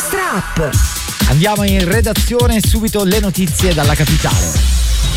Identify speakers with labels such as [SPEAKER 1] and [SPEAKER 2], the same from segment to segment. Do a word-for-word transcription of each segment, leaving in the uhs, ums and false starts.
[SPEAKER 1] nostra app.
[SPEAKER 2] Andiamo in redazione, subito le notizie dalla capitale.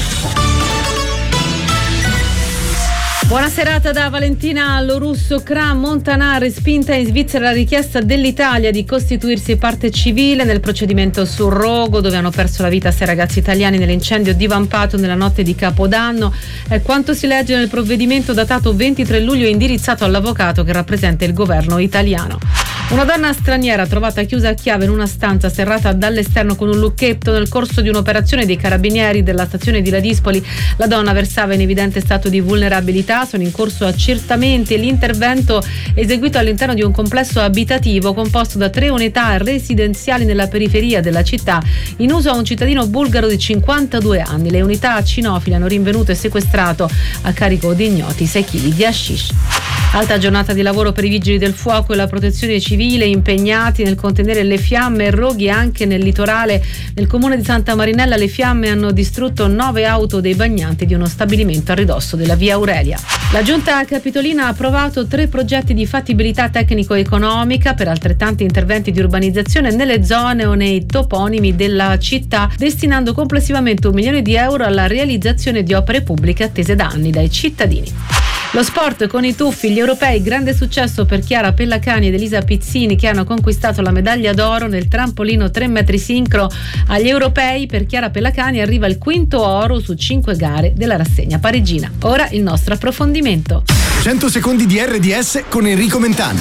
[SPEAKER 3] Buona serata da Valentina Lorusso. Cram Montanà respinta in Svizzera la richiesta dell'Italia di costituirsi parte civile nel procedimento sul rogo, dove hanno perso la vita sei ragazzi italiani nell'incendio divampato nella notte di Capodanno. È quanto si legge nel provvedimento datato ventitré luglio indirizzato all'avvocato che rappresenta il governo italiano. Una donna straniera trovata chiusa a chiave in una stanza serrata dall'esterno con un lucchetto nel corso di un'operazione dei carabinieri della stazione di Ladispoli. La donna versava in evidente stato di vulnerabilità, sono in corso accertamenti e l'intervento è eseguito all'interno di un complesso abitativo composto da tre unità residenziali nella periferia della città, in uso a un cittadino bulgaro di cinquantadue anni. Le unità cinofile hanno rinvenuto e sequestrato a carico di ignoti sei chili di hashish. Alta giornata di lavoro per i vigili del fuoco e la protezione civile impegnati nel contenere le fiamme e roghi anche nel litorale. Nel comune di Santa Marinella le fiamme hanno distrutto nove auto dei bagnanti di uno stabilimento a ridosso della via Aurelia. La Giunta Capitolina ha approvato tre progetti di fattibilità tecnico-economica per altrettanti interventi di urbanizzazione nelle zone o nei toponimi della città, destinando complessivamente un milione di euro alla realizzazione di opere pubbliche attese da anni dai cittadini. Lo sport con i tuffi, gli europei, grande successo per Chiara Pellacani ed Elisa Pizzini che hanno conquistato la medaglia d'oro nel trampolino tre metri sincro agli europei. Per Chiara Pellacani arriva il quinto oro su cinque gare della rassegna parigina. Ora il nostro approfondimento.
[SPEAKER 4] cento secondi di R D S con Enrico Mentana.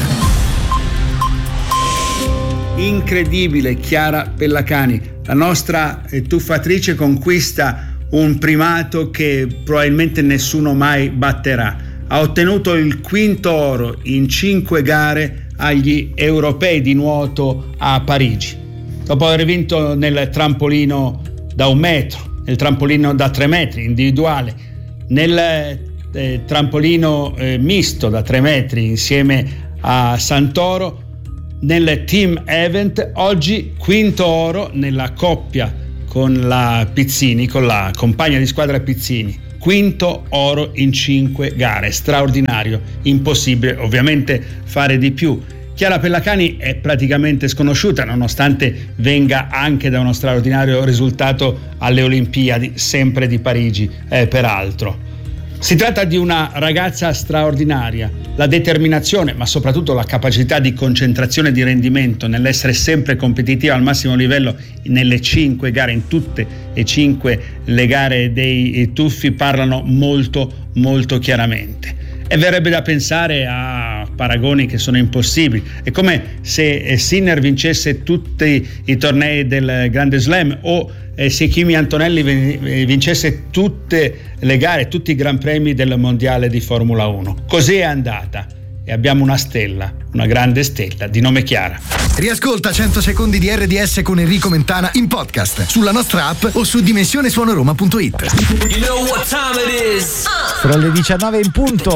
[SPEAKER 5] Incredibile, Chiara Pellacani, la nostra tuffatrice conquista un primato che probabilmente nessuno mai batterà. Ha ottenuto il quinto oro in cinque gare agli europei di nuoto a Parigi, dopo aver vinto nel trampolino da un metro, nel trampolino da tre metri individuale, nel eh, trampolino eh, misto da tre metri insieme a Santoro, nel team event. Oggi quinto oro nella coppia con la Pizzini, con la compagna di squadra Pizzini. Quinto oro in cinque gare, straordinario, impossibile ovviamente fare di più. Chiara Pellacani è praticamente sconosciuta nonostante venga anche da uno straordinario risultato alle Olimpiadi, sempre di Parigi, eh, peraltro. Si tratta di una ragazza straordinaria, la determinazione ma soprattutto la capacità di concentrazione e di rendimento nell'essere sempre competitiva al massimo livello nelle cinque gare, in tutte e cinque le gare dei tuffi parlano molto molto chiaramente. E verrebbe da pensare a paragoni che sono impossibili. È come se Sinner vincesse tutti i tornei del Grande Slam o se Kimi Antonelli vincesse tutte le gare, tutti i Gran Premi del Mondiale di Formula uno. Così è andata e abbiamo una stella, una grande stella di nome Chiara.
[SPEAKER 4] Riascolta cento secondi di R D S con Enrico Mentana in podcast sulla nostra app o su dimensione suono roma punto it.
[SPEAKER 2] Fra le diciannove in punto.